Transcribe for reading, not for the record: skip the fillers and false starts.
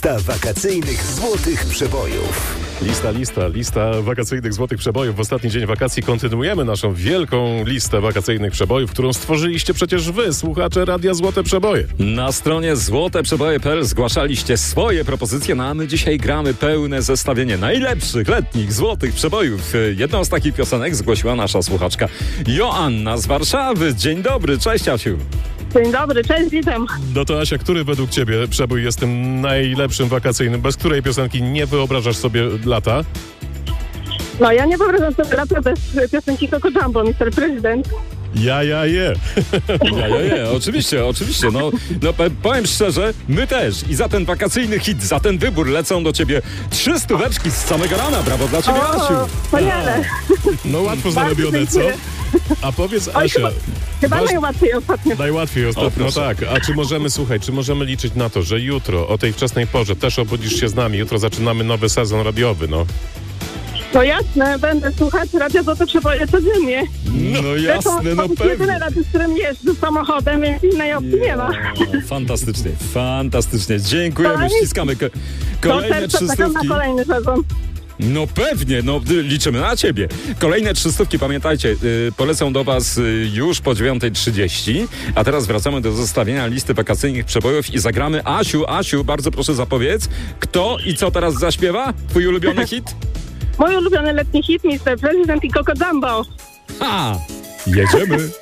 Lista wakacyjnych złotych przebojów. Lista wakacyjnych złotych przebojów. W ostatni dzień wakacji kontynuujemy naszą wielką listę wakacyjnych przebojów, którą stworzyliście przecież wy, słuchacze Radia Złote Przeboje. Na stronie złoteprzeboje.pl zgłaszaliście swoje propozycje, no a my dzisiaj gramy pełne zestawienie najlepszych letnich złotych przebojów. Jedną z takich piosenek zgłosiła nasza słuchaczka Joanna z Warszawy. Dzień dobry, cześć Asiu. Dzień dobry, cześć, witam. No to Asia, który według ciebie przebój jest tym najlepszym wakacyjnym? Bez której piosenki nie wyobrażasz sobie lata? No ja nie wyobrażam sobie lata bez piosenki Coco Jumbo, Mr. President. Ja je. Oczywiście. No powiem szczerze, my też. I za ten wakacyjny hit, za ten wybór lecą do ciebie 3 stóweczki z samego rana. Brawo dla ciebie, Asiu. Wspaniale. No łatwo zarobione, co? A powiedz, Asia... Chyba najłatwiej ostatnio. Najłatwiej ostatnio, O, tak. A czy możemy liczyć na to, że jutro o tej wczesnej porze też obudzisz się z nami? Jutro zaczynamy nowy sezon radiowy, no. No jasne, będę słuchać Radia Złote Przeboje codziennie. No jasne, no To jedyne pewnie. radio, z którym jeżdżę samochodem, więc innej opcji nie ma. Fantastycznie. Dziękujemy, ściskamy. Kolejne 3 czekam na stówki. kolejny sezon. No pewnie, liczymy na ciebie. Kolejne 3 stówki, pamiętajcie, polecą do was już po 9:30, a teraz wracamy do zestawienia listy wakacyjnych przebojów i zagramy. Asiu, bardzo proszę zapowiedz, kto i co teraz zaśpiewa? Twój ulubiony hit? Mój ulubiony letni hit, Mr. President i Coco Jumbo. Ha! Jedziemy.